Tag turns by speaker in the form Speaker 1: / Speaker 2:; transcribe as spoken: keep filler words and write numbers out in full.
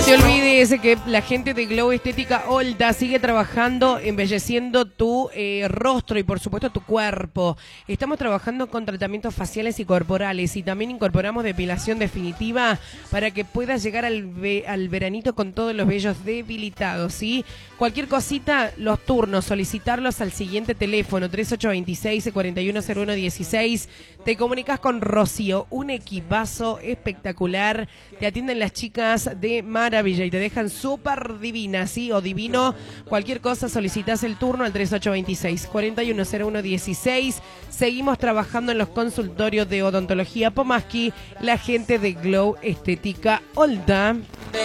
Speaker 1: No te olvides que la gente de Glow Estética Olda sigue trabajando, embelleciendo tu eh, rostro y por supuesto tu cuerpo. Estamos trabajando con tratamientos faciales y corporales y también incorporamos depilación definitiva para que puedas llegar al, ve al veranito con todos los vellos debilitados, ¿sí? Cualquier cosita, los turnos, solicitarlos al siguiente teléfono tres ocho dos seis, cuatro uno cero uno uno seis. Te comunicas con Rocío, un equipazo espectacular. Te atienden las chicas de maravilla y te dejan súper divina, ¿sí? O divino. Cualquier cosa, solicitas el turno al tres ocho dos seis, cuatro uno cero uno uno seis. Seguimos trabajando en los consultorios de odontología Pomaski, la gente de Glow Estética Olda.